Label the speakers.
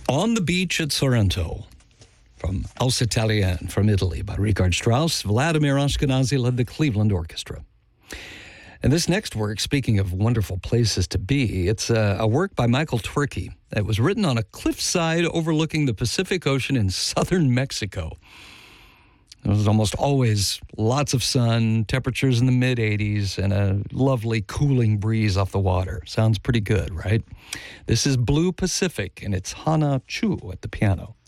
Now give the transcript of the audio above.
Speaker 1: On the Beach at Sorrento, from Aus Italien, from Italy, by Richard Strauss. Vladimir Ashkenazy led the Cleveland Orchestra. And this next work, speaking of wonderful places to be, it's a work by Michael Twerke. It was written on a cliffside overlooking the Pacific Ocean in southern Mexico. There was almost always lots of sun, temperatures in the mid-80s, and a lovely cooling breeze off the water. Sounds pretty good, right? This is Blue Pacific, and it's Hana Chu at the piano.